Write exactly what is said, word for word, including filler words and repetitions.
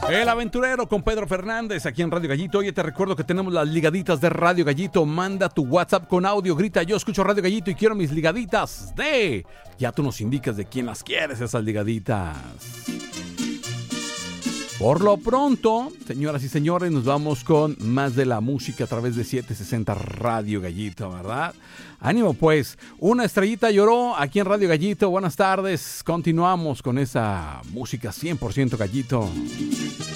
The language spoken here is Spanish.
El aventurero con Pedro Fernández aquí en Radio Gallito. Oye, te recuerdo que tenemos las ligaditas de Radio Gallito. Manda tu WhatsApp con audio, grita: yo escucho Radio Gallito y quiero mis ligaditas de... Ya tú nos indicas de quién las quieres, esas ligaditas. Por lo pronto, señoras y señores, nos vamos con más de la música a través de setecientos sesenta Radio Gallito, ¿verdad? Ánimo pues, una estrellita lloró aquí en Radio Gallito. Buenas tardes, continuamos con esa música cien por ciento Gallito.